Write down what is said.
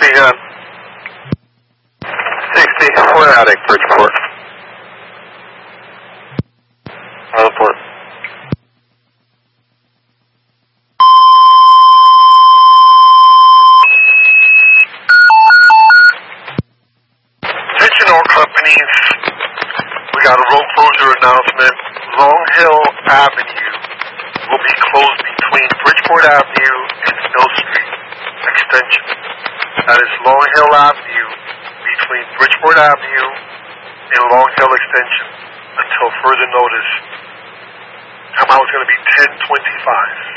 begun. 60, we're attic, Bridgeport. Report. Attention all companies, we got a road closure announcement. Long Hill Avenue will be closed between Bridgeport Avenue and Mill Street Extension. That is Long Hill Avenue between Bridgeport Avenue and Long Hill Extension until further notice. Time out is going to be 10:25.